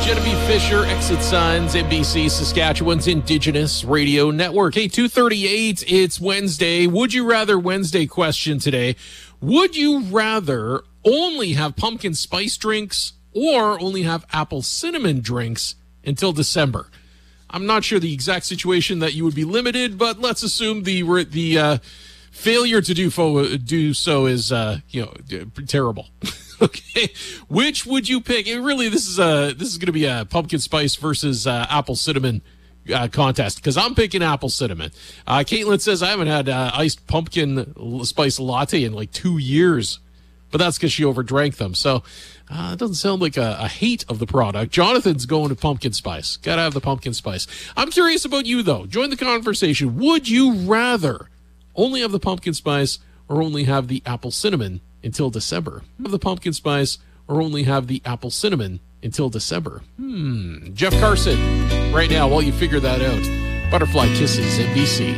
Genevieve Fisher, Exit Signs, NBC, Saskatchewan's Indigenous Radio Network. Hey, 2:38, it's Wednesday. Would you rather Wednesday question today? Would you rather only have pumpkin spice drinks or only have apple cinnamon drinks until December? I'm not sure the exact situation that you would be limited, but let's assume the failure to do so is terrible. Okay, which would you pick? And really, this is going to be a pumpkin spice versus apple cinnamon contest, because I'm picking apple cinnamon. Caitlin says I haven't had iced pumpkin spice latte in like 2 years, but that's because she overdrank them. So it doesn't sound like a hate of the product. Jonathan's going to pumpkin spice. Gotta have the pumpkin spice. I'm curious about you though. Join the conversation. Would you rather only have the pumpkin spice or only have the apple cinnamon until December? Have the pumpkin spice or only have the apple cinnamon until December? Jeff Carson, right now, while you figure that out. Butterfly Kisses, NBC.